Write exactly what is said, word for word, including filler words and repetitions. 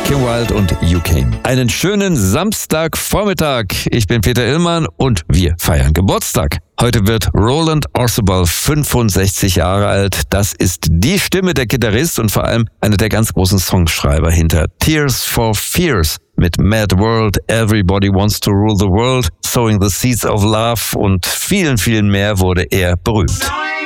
Kim Wilde und You Came. Einen schönen Samstagvormittag. Ich bin Peter Illmann und wir feiern Geburtstag. Heute wird Roland Orzabal fünfundsechzig Jahre alt. Das ist die Stimme der Gitarrist und vor allem einer der ganz großen Songschreiber hinter Tears for Fears mit Mad World, Everybody Wants to Rule the World, Sowing the Seeds of Love und vielen, vielen mehr wurde er berühmt.